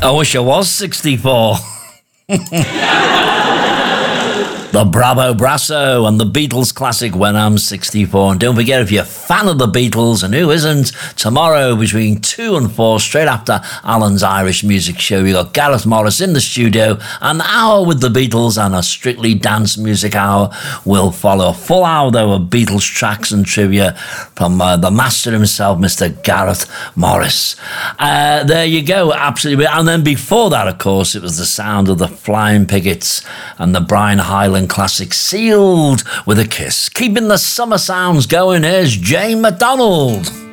I wish I was 64. The Bravo Brasso and the Beatles classic When I'm 64. And don't forget, if you're a fan of the Beatles, and who isn't, tomorrow between 2 and 4, straight after Alan's Irish Music Show, you got Gareth Morris in the studio. An hour with the Beatles and a strictly dance music hour will follow. A full hour, though, of Beatles tracks and trivia from the master himself, Mr. Gareth Morris. There you go, absolutely. And then before that, of course, it was the sound of the Flying Pickets and the Brian Hyland classic Sealed with a Kiss. Keeping the summer sounds going, here's Jane McDonald.